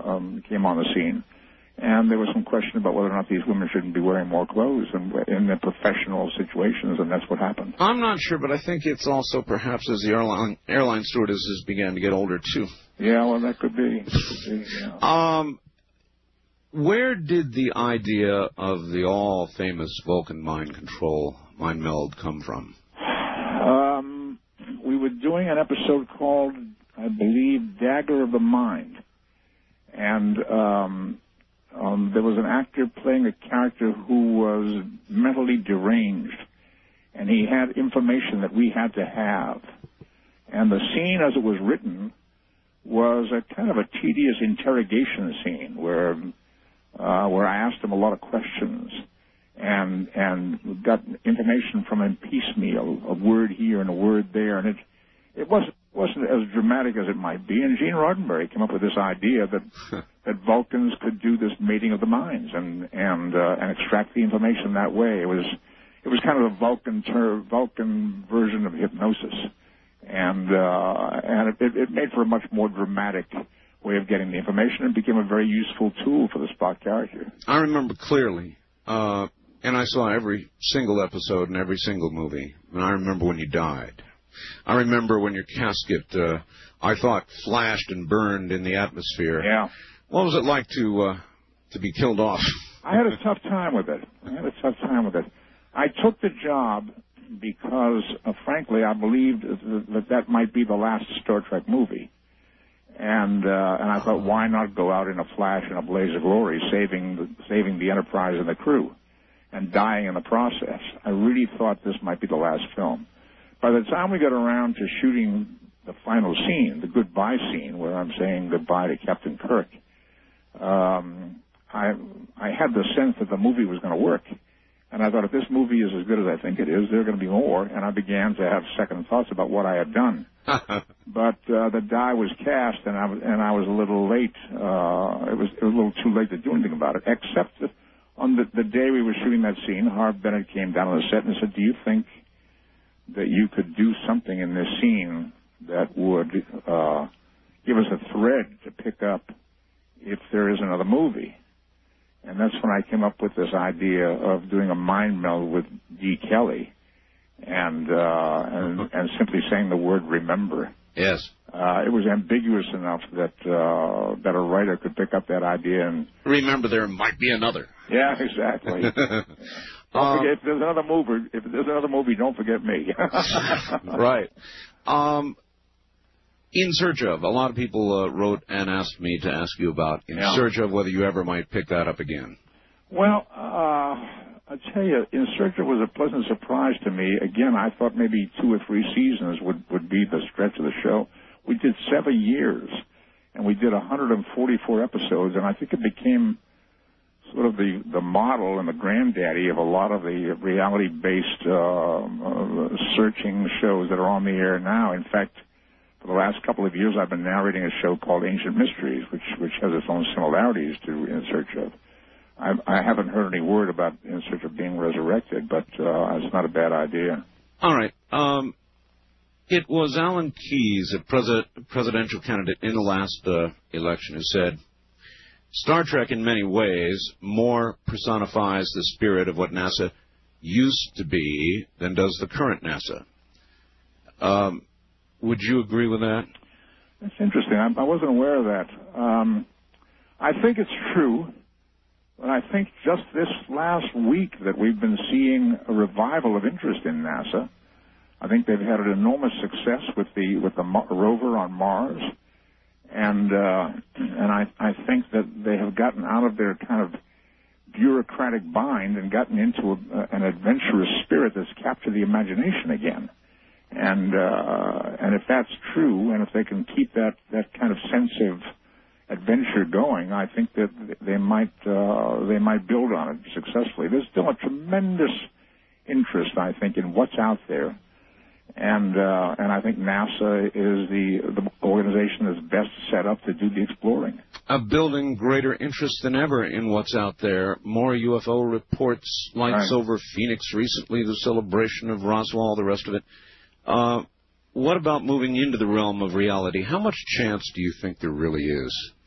came on the scene. And there was some question about whether or not these women shouldn't be wearing more clothes in their professional situations, and that's what happened. I'm not sure, but I think it's also perhaps as the airline stewardesses began to get older, too. Yeah, well, that could be. Yeah. Where did the idea of the all-famous Vulcan mind meld come from? We were doing an episode called, I believe, Dagger of the Mind. And there was an actor playing a character who was mentally deranged, and he had information that we had to have. And the scene, as it was written, was a kind of a tedious interrogation scene where I asked him a lot of questions and got information from him piecemeal, a word here and a word there, and it wasn't as dramatic as it might be. And Gene Roddenberry came up with this idea that Vulcans could do this mating of the minds and extract the information that way. It was kind of a Vulcan version of hypnosis, and it made for a much more dramatic way of getting the information and became a very useful tool for the Spock character. I remember clearly, and I saw every single episode in every single movie, and I remember when you died. I remember when your casket, I thought, flashed and burned in the atmosphere. Yeah. What was it like to be killed off? I had a tough time with it. I took the job because, frankly, I believed that might be the last Star Trek movie. And I thought, why not go out in a flash and a blaze of glory, saving the Enterprise and the crew, and dying in the process. I really thought this might be the last film. By the time we got around to shooting the final scene, the goodbye scene, where I'm saying goodbye to Captain Kirk, I had the sense that the movie was going to work. And I thought, if this movie is as good as I think it is, there are going to be more. And I began to have second thoughts about what I had done. But the die was cast, and I was a little late. It was a little too late to do anything about it, except that on the day we were shooting that scene, Harv Bennett came down on the set and said, do you think that you could do something in this scene that would give us a thread to pick up if there is another movie? And that's when I came up with this idea of doing a mind meld with Dee Kelly and simply saying the word remember. Yes. It was ambiguous enough that a writer could pick up that idea and remember there might be another. Yeah, exactly. Don't forget, if there's another movie, don't forget me. Right. In Search Of, a lot of people wrote and asked me to ask you about In Search Of, whether you ever might pick that up again. Well, I tell you, In Search Of was a pleasant surprise to me. Again, I thought maybe 2 or 3 seasons would be the stretch of the show. We did 7 years, and we did 144 episodes, and I think it became sort of the model and the granddaddy of a lot of the reality-based searching shows that are on the air now. In fact, for the last couple of years, I've been narrating a show called Ancient Mysteries, which has its own similarities to In Search Of. I haven't heard any word about In Search Of being resurrected, but it's not a bad idea. All right. It was Alan Keyes, a presidential candidate in the last election, who said, Star Trek in many ways more personifies the spirit of what NASA used to be than does the current NASA. Would you agree with that? That's interesting. I wasn't aware of that. I think it's true, but I think just this last week that we've been seeing a revival of interest in NASA. I think they've had an enormous success with the rover on Mars, and I think that they have gotten out of their kind of bureaucratic bind and gotten into an adventurous spirit that's captured the imagination again. And if that's true, and if they can keep that kind of sense of adventure going, I think that they might build on it successfully. There's still a tremendous interest, I think, in what's out there, and I think NASA is the organization that's best set up to do the exploring. Building greater interest than ever in what's out there. More UFO reports, lights over Phoenix recently, the celebration of Roswell, the rest of it. What about moving into the realm of reality? How much chance do you think there really is?